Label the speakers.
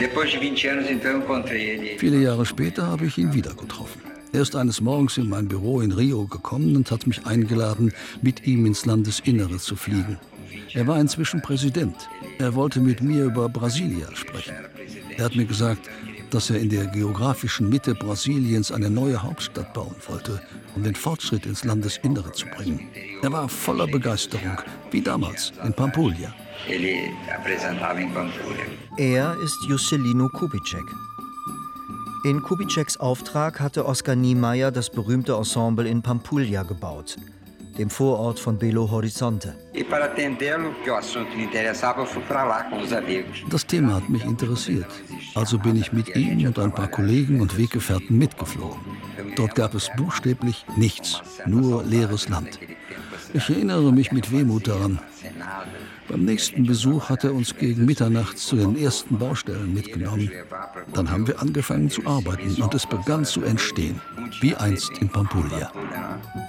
Speaker 1: Viele Jahre später habe ich ihn wieder getroffen. Er ist eines Morgens in mein Büro in Rio gekommen und hat mich eingeladen, mit ihm ins Landesinnere zu fliegen. Er war inzwischen Präsident. Er wollte mit mir über Brasilia sprechen. Er hat mir gesagt, dass er in der geografischen Mitte Brasiliens eine neue Hauptstadt bauen wollte, um den Fortschritt ins Landesinnere zu bringen. Er war voller Begeisterung, wie damals in Pampulha.
Speaker 2: Er ist Juscelino Kubitschek. In Kubitscheks Auftrag hatte Oscar Niemeyer das berühmte Ensemble in Pampulha gebaut, dem Vorort von Belo Horizonte.
Speaker 1: Das Thema hat mich interessiert. Also bin ich mit ihm und ein paar Kollegen und Weggefährten mitgeflogen. Dort gab es buchstäblich nichts, nur leeres Land. Ich erinnere mich mit Wehmut daran. Beim nächsten Besuch hat er uns gegen Mitternacht zu den ersten Baustellen mitgenommen. Dann haben wir angefangen zu arbeiten und es begann zu entstehen, wie einst in Pampulha.